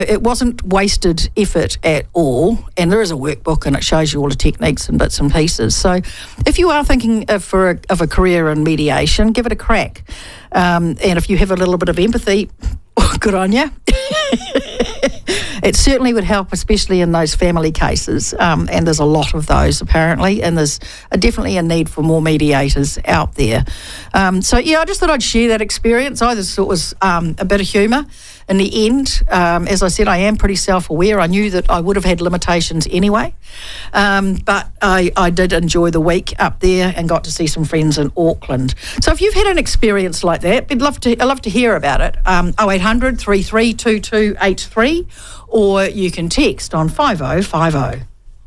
It wasn't wasted effort at all, and there is a workbook and it shows you all the techniques and bits and pieces. So if you are thinking of a career in mediation, give it a crack. And if you have a little bit of empathy, good on you. It certainly would help, especially in those family cases, and there's a lot of those apparently, and there's definitely a need for more mediators out there. So yeah, I just thought I'd share that experience. I just thought it was a bit of humour. In the end, as I said, I am pretty self-aware. I knew that I would have had limitations anyway, but I did enjoy the week up there and got to see some friends in Auckland. So if you've had an experience like that, I'd love to hear about it. 0800 332283, or you can text on 5050.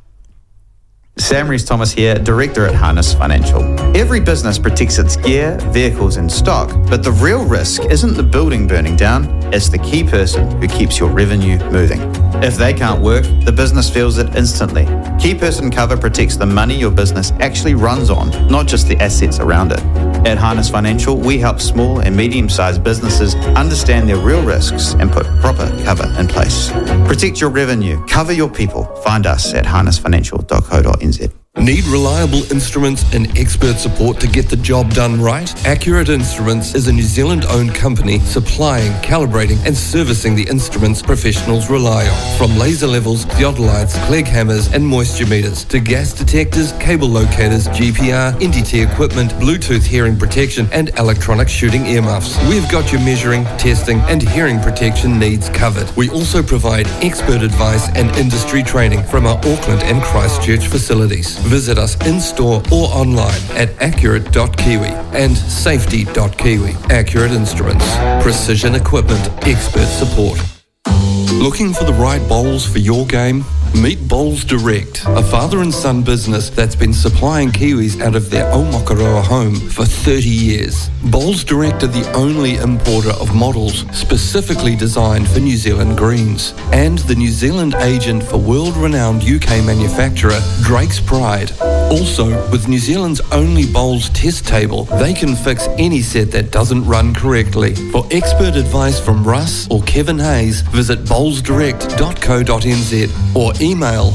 Sam Rees-Thomas here, Director at Harness Financial. Every business protects its gear, vehicles and stock, but the real risk isn't the building burning down, it's the key person who keeps your revenue moving. If they can't work, the business feels it instantly. Key person cover protects the money your business actually runs on, not just the assets around it. At Harness Financial, we help small and medium-sized businesses understand their real risks and put proper cover in place. Protect your revenue, cover your people. Find us at harnessfinancial.co.nz. Need reliable instruments and expert support to get the job done right? Accurate Instruments is a New Zealand-owned company supplying, calibrating and servicing the instruments professionals rely on. From laser levels, theodolites, Clegg hammers and moisture meters to gas detectors, cable locators, GPR, NDT equipment, Bluetooth hearing protection and electronic shooting earmuffs. We've got your measuring, testing and hearing protection needs covered. We also provide expert advice and industry training from our Auckland and Christchurch facilities. Visit us in-store or online at accurate.kiwi and safety.kiwi. Accurate Instruments. Precision equipment. Expert support. Looking for the right bowls for your game? Meet Bowls Direct, a father and son business that's been supplying Kiwis out of their Aomakaroa home for 30 years. Bowls Direct are the only importer of models specifically designed for New Zealand greens, and the New Zealand agent for world-renowned UK manufacturer Drake's Pride. Also, with New Zealand's only bowls test table, they can fix any set that doesn't run correctly. For expert advice from Russ or Kevin Hayes, visit bowlsdirect.co.nz or email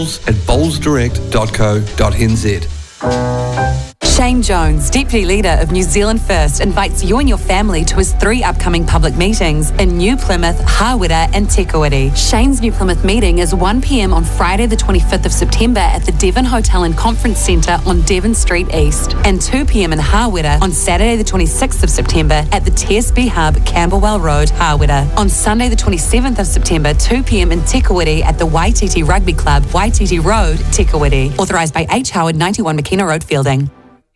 bowls@bowlsdirect.co.nz. Shane Jones, Deputy Leader of New Zealand First, invites you and your family to his 3 upcoming public meetings in New Plymouth, Hawera and Te Kuiti. Shane's New Plymouth meeting is 1 p.m. on Friday the 25th of September at the Devon Hotel and Conference Centre on Devon Street East, and 2 p.m. in Hawera on Saturday the 26th of September at the TSB Hub, Camberwell Road, Hawera. On Sunday the 27th of September, 2 p.m. in Te Kuiti at the Waititi Rugby Club, Waititi Road, Te Kuiti. Authorised by H. Howard, 91 McKenna Road, Fielding.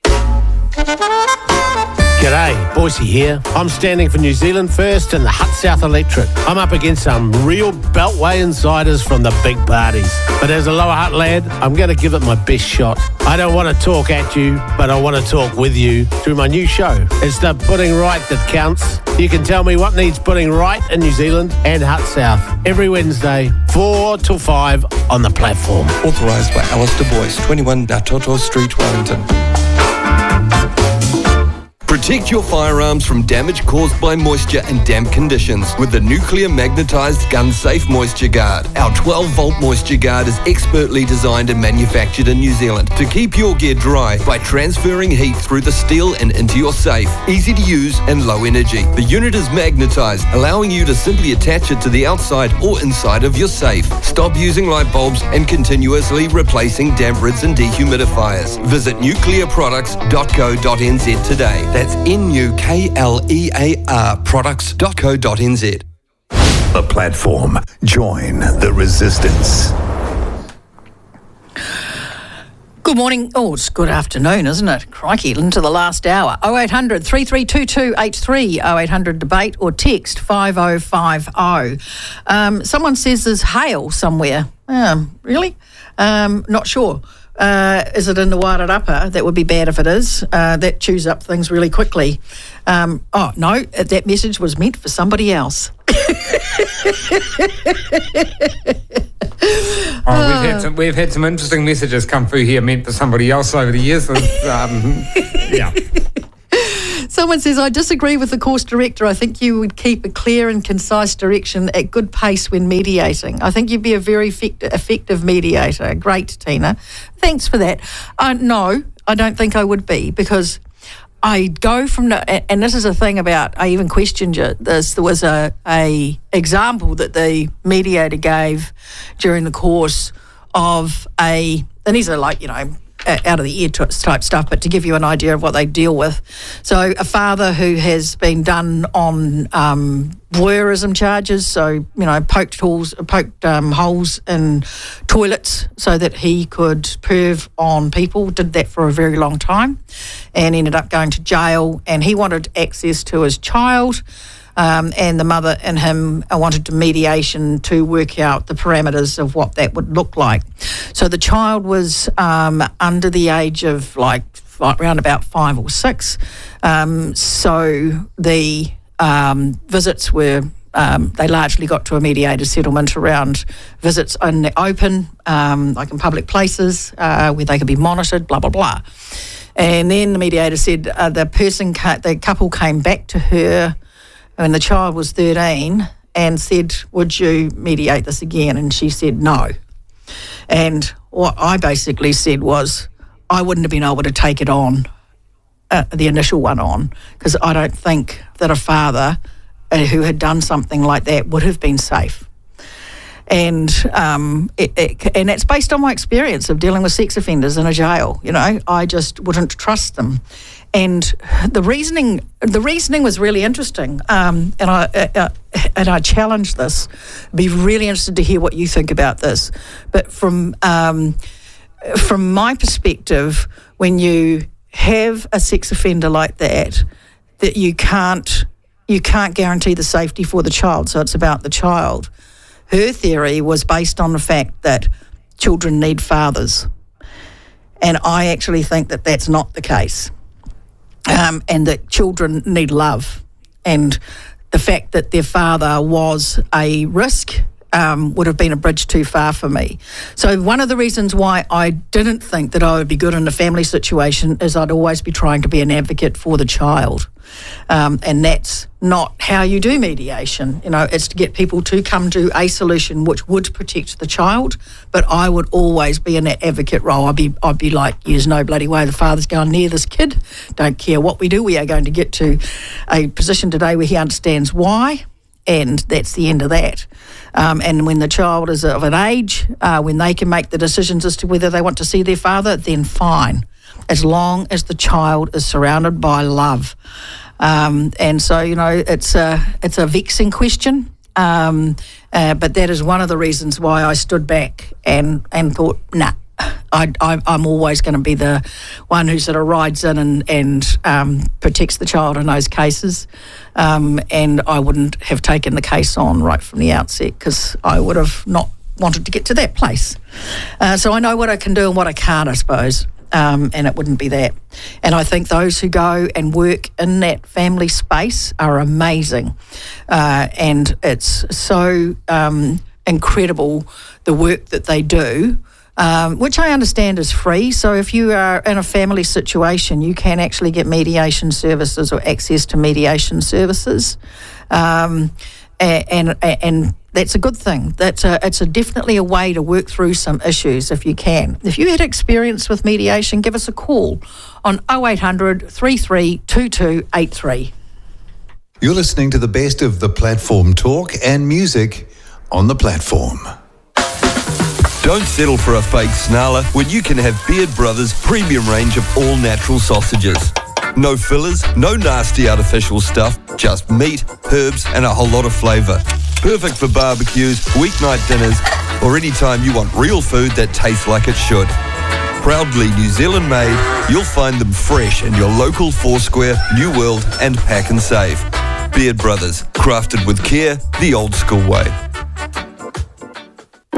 G'day, Boise here. I'm standing for New Zealand First and the Hutt South Electorate. I'm up against some real Beltway insiders from the big parties. But as a Lower Hutt lad, I'm going to give it my best shot. I don't want to talk at you, but I want to talk with you through my new show. It's the putting right that counts. You can tell me what needs putting right in New Zealand and Hutt South every Wednesday, 4 till 5 on the platform. Authorised by Alistair Boyce, 21 Natoto Street, Wellington. Protect your firearms from damage caused by moisture and damp conditions with the Nuclear Magnetised Gun Safe Moisture Guard. Our 12-volt moisture guard is expertly designed and manufactured in New Zealand to keep your gear dry by transferring heat through the steel and into your safe. Easy to use and low energy. The unit is magnetised, allowing you to simply attach it to the outside or inside of your safe. Stop using light bulbs and continuously replacing damp rids and dehumidifiers. Visit nuclearproducts.co.nz today. That's NUKLEAR products.co.nz. The platform. Join the resistance. Good morning. Oh, it's good afternoon, isn't it? Crikey, into the last hour. 0800 332283, 0800 debate or text 5050. Someone says there's hail somewhere. Really? Not sure. Is it in the Wairarapa? That would be bad if it is. That chews up things really quickly. No, that message was meant for somebody else. We've had some interesting messages come through here meant for somebody else over the years. Yeah. So Someone says, I disagree with the course director. I think you would keep a clear and concise direction at good pace when mediating. I think you'd be a very effective mediator. Great, Tina. Thanks for that. No, I don't think I would be, because I go from, and this is a thing about, I even questioned this. There was a example that the mediator gave during the course of and these are like, out of the air type stuff, but to give you an idea of what they deal with. So a father who has been done on voyeurism charges, so, poked holes in toilets so that he could perv on people, did that for a very long time and ended up going to jail, and he wanted access to his child. And the mother and him wanted to mediation to work out the parameters of what that would look like. So the child was under the age of like around about 5 or 6. So the visits were, they largely got to a mediated settlement around visits in the open, like in public places, where they could be monitored, blah, blah, blah. And then the mediator said the couple came back to her when the child was 13 and said, would you mediate this again? And she said no. And what I basically said was, I wouldn't have been able to take it on, the initial one on, because I don't think that a father who had done something like that would have been safe. And and it's based on my experience of dealing with sex offenders in a jail. I just wouldn't trust them. And the reasoning was really interesting, and I challenged this. I'd be really interested to hear what you think about this. But from my perspective, when you have a sex offender like that you can't guarantee the safety for the child. So it's about the child. Her theory was based on the fact that children need fathers, and I actually think that that's not the case. And that children need love, and the fact that their father was a risk would have been a bridge too far for me. So one of the reasons why I didn't think that I would be good in a family situation is I'd always be trying to be an advocate for the child. And that's not how you do mediation. It's to get people to come to a solution which would protect the child, but I would always be in that advocate role. I'd be like, there's no bloody way the father's going near this kid. Don't care what we do, we are going to get to a position today where he understands why, and that's the end of that. And when the child is of an age, when they can make the decisions as to whether they want to see their father, then fine, as long as the child is surrounded by love. And so, it's a vexing question, but that is one of the reasons why I stood back and thought, nah, I'm always going to be the one who sort of rides in and protects the child in those cases. And I wouldn't have taken the case on right from the outset, because I would have not wanted to get to that place. So I know what I can do and what I can't, I suppose. And it wouldn't be that. And I think those who go and work in that family space are amazing. And it's so incredible, the work that they do, which I understand is free. So if you are in a family situation, you can actually get mediation services or access to mediation services. And that's a good thing. It's definitely a way to work through some issues if you can. If you had experience with mediation, give us a call on 0800 332283. You're listening to the best of the platform talk and music on the platform. Don't settle for a fake snarler when you can have Beard Brothers' premium range of all-natural sausages. No fillers, no nasty artificial stuff, just meat, herbs and a whole lot of flavour. Perfect for barbecues, weeknight dinners, or any time you want real food that tastes like it should. Proudly New Zealand made, you'll find them fresh in your local Foursquare, New World and Pack and Save. Beard Brothers, crafted with care, the old school way.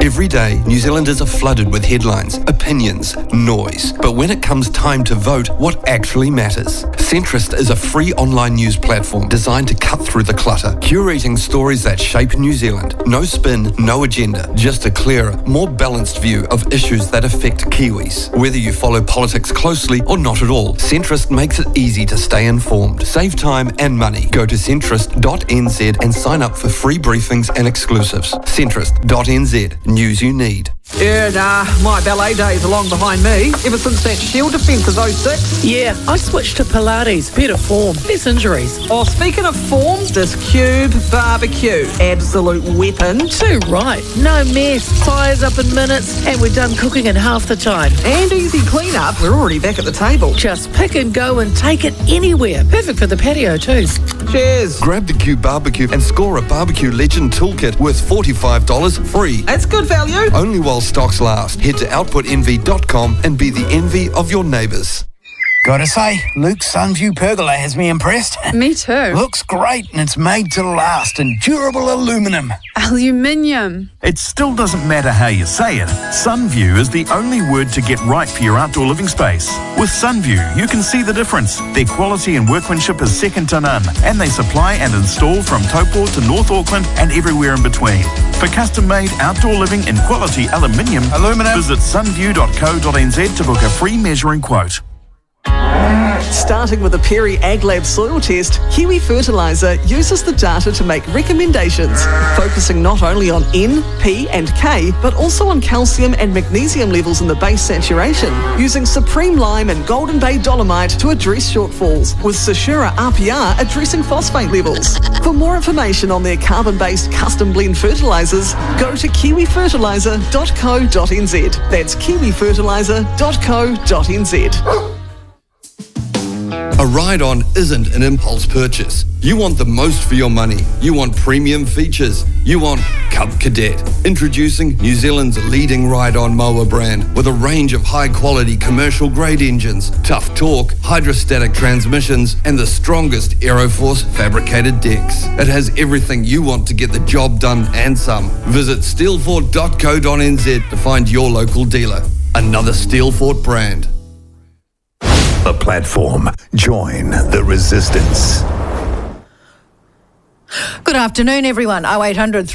Every day, New Zealanders are flooded with headlines, opinions, noise. But when it comes time to vote, what actually matters? Centrist is a free online news platform designed to cut through the clutter, curating stories that shape New Zealand. No spin, no agenda, just a clearer, more balanced view of issues that affect Kiwis. Whether you follow politics closely or not at all, Centrist makes it easy to stay informed, save time and money. Go to centrist.nz and sign up for free briefings and exclusives. Centrist.nz. News you need. Yeah, nah, my ballet days are long behind me. Ever since that Shield defence of 06. Yeah, I switched to Pilates. Better form, less injuries. Oh, speaking of form, this Cube barbecue. Absolute weapon. Too right. No mess. Fires up in minutes, and we're done cooking in half the time. And easy clean-up. We're already back at the table. Just pick and go and take it anywhere. Perfect for the patio too. Cheers. Grab the Cube barbecue and score a barbecue legend toolkit worth $45 free. That's good value. Only while stocks last. Head to outputenvy.com and be the envy of your neighbours. Gotta say, Luke's Sunview pergola has me impressed. Me too. Looks great and it's made to last in durable aluminium. Aluminium. It still doesn't matter how you say it. Sunview is the only word to get right for your outdoor living space. With Sunview, you can see the difference. Their quality and workmanship is second to none, and they supply and install from Taupo to North Auckland and everywhere in between. For custom-made outdoor living in quality aluminium, visit sunview.co.nz to book a free measuring quote. Starting with a Perry AgLab soil test, Kiwi Fertiliser uses the data to make recommendations, focusing not only on N, P and K, but also on calcium and magnesium levels in the base saturation, using Supreme Lime and Golden Bay Dolomite to address shortfalls, with Sashura RPR addressing phosphate levels. For more information on their carbon-based custom blend fertilisers, go to kiwifertiliser.co.nz. That's kiwifertiliser.co.nz. A ride-on isn't an impulse purchase. You want the most for your money. You want premium features. You want Cub Cadet. Introducing New Zealand's leading ride-on mower brand with a range of high-quality commercial-grade engines, tough torque, hydrostatic transmissions, and the strongest Aeroforce fabricated decks. It has everything you want to get the job done and some. Visit steelfort.co.nz to find your local dealer. Another Steelfort brand. The platform. Join the resistance. Good afternoon, everyone. 0800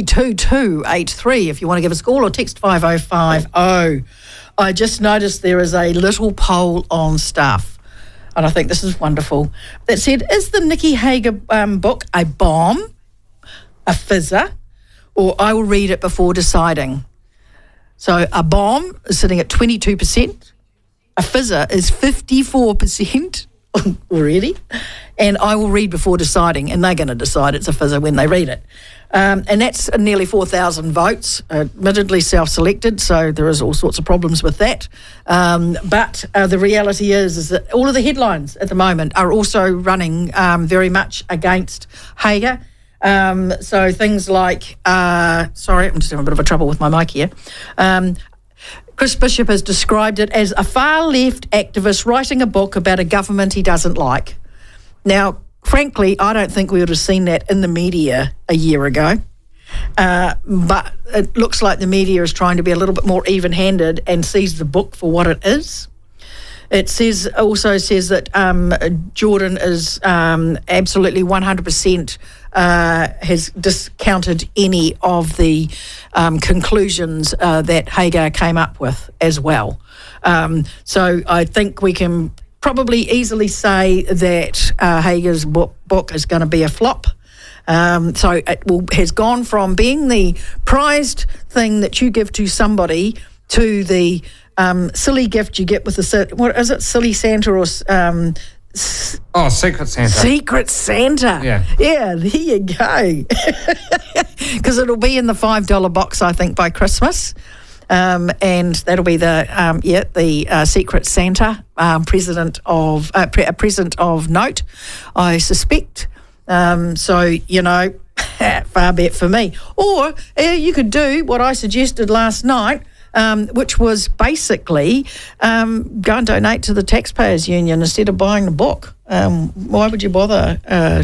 332283 if you want to give us a call, or text 5050. I just noticed there is a little poll on Stuff, and I think this is wonderful, that said, is the Nikki Hager book a bomb, a fizzer, or I will read it before deciding? So a bomb is sitting at 22%. A fizzer is 54% already, and I will read before deciding, and they're going to decide it's a fizzer when they read it. And that's nearly 4,000 votes, admittedly self-selected, so there is all sorts of problems with that. But the reality is that all of the headlines at the moment are also running very much against Hager. So things like, sorry, I'm just having a bit of a trouble with my mic here. Chris Bishop has described it as a far-left activist writing a book about a government he doesn't like. Now, frankly, I don't think we would have seen that in the media a year ago. But it looks like the media is trying to be a little bit more even-handed and sees the book for what it is. It also says that Jordan is absolutely 100% has discounted any of the conclusions that Hager came up with as well. So I think we can probably easily say that Hager's book is going to be a flop. So it has gone from being the prized thing that you give to somebody to the silly gift you get with the, what is it, silly Santa or... Secret Santa. Secret Santa. Yeah, there you go. Because it'll be in the $5 box, I think, by Christmas. And that'll be the Secret Santa, present of note, I suspect. So, you know, far be it for me. Or you could do what I suggested last night, which was basically go and donate to the Taxpayers Union instead of buying the book. Why would you bother,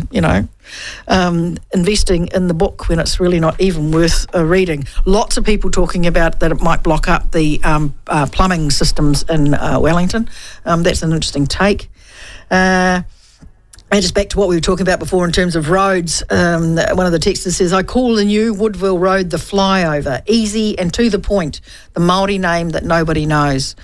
investing in the book when it's really not even worth reading? Lots of people talking about that it might block up the plumbing systems in Wellington. That's an interesting take. And just back to what we were talking about before in terms of roads, one of the texters says, I call the new Woodville Road the flyover, easy and to the point, the Māori name that nobody knows.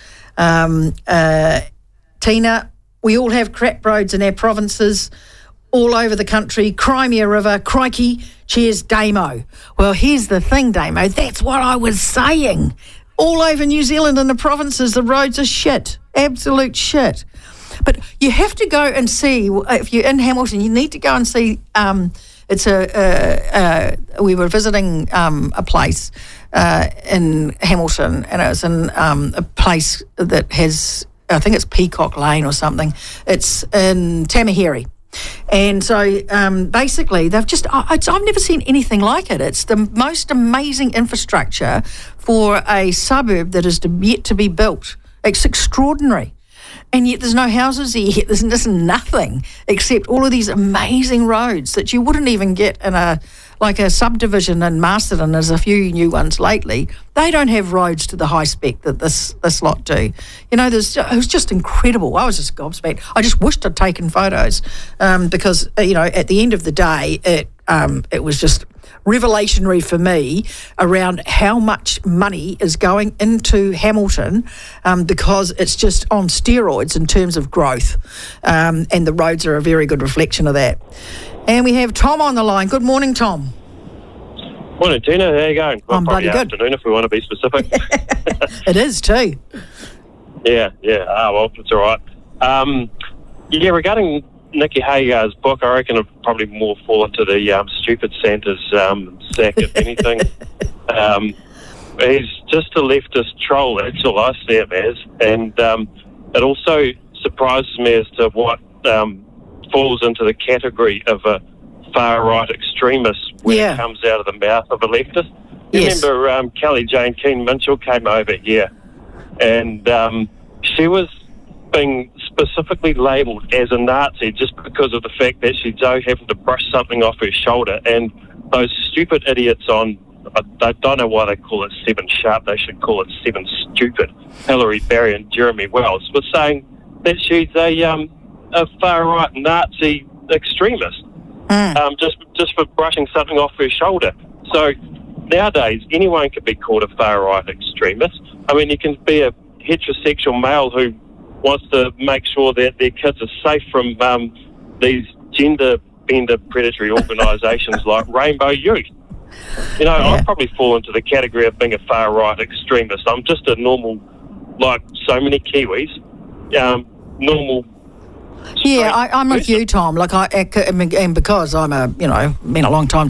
Tina, we all have crap roads in our provinces, all over the country, Crimea River, crikey, cheers Damo. Well, here's the thing, Damo, that's what I was saying. All over New Zealand and the provinces, the roads are shit, absolute shit. But you have to go and see, if you're in Hamilton, you need to go and see, we were visiting a place in Hamilton, and it was in a place that has, I think it's Peacock Lane or something. It's in Tamahere. And so basically they've just, I've never seen anything like it. It's the most amazing infrastructure for a suburb that is yet to be built. It's extraordinary. And yet there's no houses here. There's just nothing except all of these amazing roads that you wouldn't even get in a subdivision in Masterton. There's a few new ones lately. They don't have roads to the high spec that this lot do. You know, it was just incredible. I was just gobsmacked. I just wished I'd taken photos because, at the end of the day, it was just revelationary for me around how much money is going into Hamilton because it's just on steroids in terms of growth, and the roads are a very good reflection of that. And we have Tom on the line. Good morning, Tom. Morning, Tina. How you going? I'm bloody good. Afternoon, if we want to be specific. It is too. Yeah. Well, it's all right. Regarding Nikki Hagar's book, I reckon it'll probably more fall into the stupid Santa's sack, if anything. He's just a leftist troll, that's all I see him as. And it also surprises me as to what falls into the category of a far-right extremist when it comes out of the mouth of a leftist. You remember Kelly Jane Keane-Mitchell came over here, and she was being specifically labelled as a Nazi just because of the fact that she happened to brush something off her shoulder, and those stupid idiots on, I don't know why they call it 7 Sharp, they should call it 7 Stupid, Hillary Barry and Jeremy Wells, was saying that she's a far-right Nazi extremist, just for brushing something off her shoulder. So nowadays, anyone can be called a far-right extremist. I mean, you can be a heterosexual male who wants to make sure that their kids are safe from these gender-bender predatory organisations like Rainbow Youth. I'd probably fall into the category of being a far-right extremist. I'm just a normal, like so many Kiwis, normal. Yeah, I'm with you, Tom. And because I'm been a long time